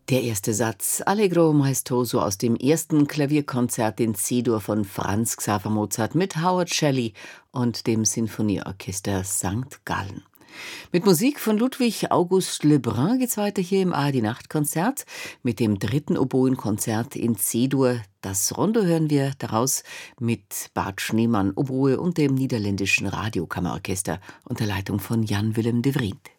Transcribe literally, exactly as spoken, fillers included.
Der erste Satz Allegro maestoso aus dem ersten Klavierkonzert in C-Dur von Franz Xaver Mozart mit Howard Shelley und dem Sinfonieorchester Sankt Gallen. Mit Musik von Ludwig August Lebrun geht's weiter hier im A R D-Nachtkonzert mit dem dritten Oboenkonzert in C-Dur. Das Rondo hören wir daraus mit Bart Schneemann Oboe und dem Niederländischen Radiokammerorchester unter Leitung von Jan Willem de Vriend.